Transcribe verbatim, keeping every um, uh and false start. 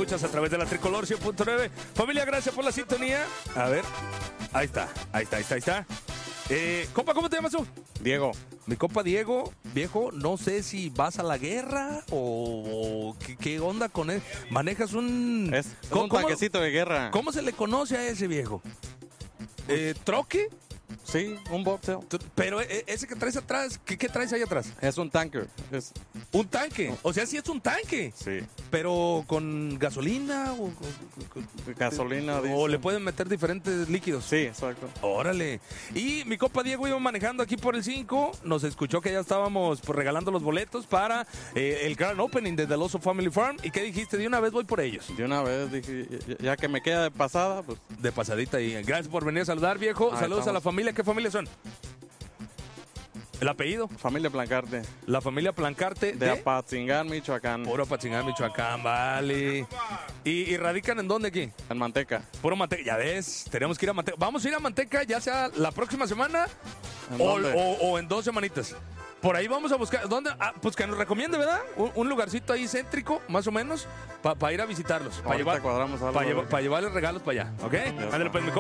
escuchas a través de la Tricolor cien punto nueve. Familia, gracias por la sintonía. A ver, ahí está, ahí está, ahí está, ahí está. Eh, compa, ¿cómo te llamas tú? Diego. Mi compa Diego, viejo, no sé si vas a la guerra o, o qué, qué onda con él. Manejas un... Es, es un tanquecito de guerra. ¿Cómo se le conoce a ese viejo? Eh, ¿Troque? Sí, un boxeo. Pero eh, ese que traes atrás, ¿qué, qué traes ahí atrás? Es un tanker. Es... ¿Un tanque? O sea, sí es un tanque. Sí. ¿Pero con gasolina o...? Con, con, gasolina, ¿O dice. le pueden meter diferentes líquidos? Sí, exacto. Órale. Y mi compa Diego iba manejando aquí por el cinco, nos escuchó que ya estábamos pues, regalando los boletos para eh, el Grand Opening de The Loso Family Farm. ¿Y qué dijiste? De una vez voy por ellos. De una vez dije, ya, ya que me queda de pasada, pues... De pasadita ahí. Gracias por venir a saludar, viejo. Ahí Saludos estamos. a la familia. ¿Qué familia son? ¿El apellido? Familia Plancarte. La familia Plancarte de... De Apatzingán, Michoacán. Puro Apatzingán, Michoacán, vale. ¿Y, ¿Y radican en dónde aquí? En Manteca. Puro Manteca, ya ves, tenemos que ir a Manteca. Vamos a ir a Manteca ya sea la próxima semana o, o, o en dos semanitas. Por ahí vamos a buscar, ¿dónde? Ah, pues que nos recomiende, ¿verdad? Un, un lugarcito ahí céntrico, más o menos, para pa ir a visitarlos. Para llevar, cuadramos algo. pa lleva, pa llevarles regalos para allá, ¿ok? Ándale, pues, mi